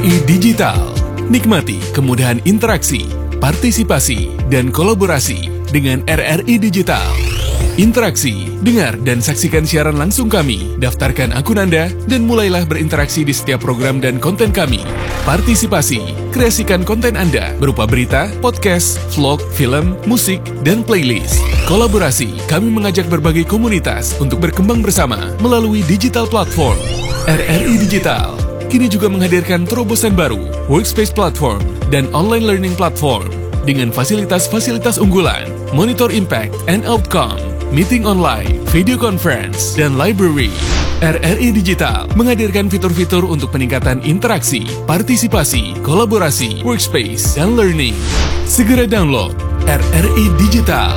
RRI Digital. Nikmati kemudahan interaksi, partisipasi, dan kolaborasi dengan RRI Digital. Interaksi, dengar dan saksikan siaran langsung kami, daftarkan akun Anda, dan mulailah berinteraksi di setiap program dan konten kami. Partisipasi, kreasikan konten Anda berupa berita, podcast, vlog, film, musik, dan playlist. Kolaborasi, kami mengajak berbagai komunitas untuk berkembang bersama melalui digital platform. RRI Digital kini juga menghadirkan terobosan baru, workspace platform, dan online learning platform dengan fasilitas-fasilitas unggulan, monitor impact and outcome, meeting online, video conference, dan library. RRI Digital menghadirkan fitur-fitur untuk peningkatan interaksi, partisipasi, kolaborasi, workspace, dan learning. Segera download RRI Digital.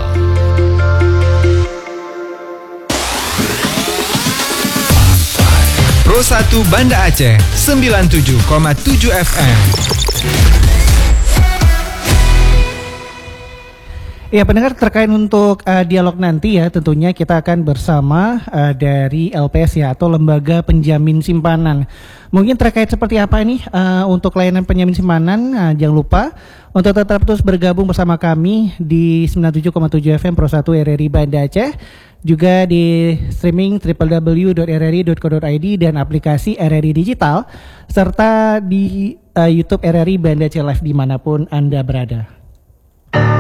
Pro 1 Banda Aceh 97,7 FM. Ya, pendengar, terkait untuk dialog nanti ya, tentunya kita akan bersama dari LPS ya, atau Lembaga Penjamin Simpanan. Mungkin terkait seperti apa ini untuk layanan penjamin simpanan, jangan lupa untuk tetap terus bergabung bersama kami di 97,7 FM Pro 1 RRI Banda Aceh, juga di streaming www.rri.co.id dan aplikasi RRI Digital, serta di YouTube RRI Banda Aceh Live dimanapun Anda berada.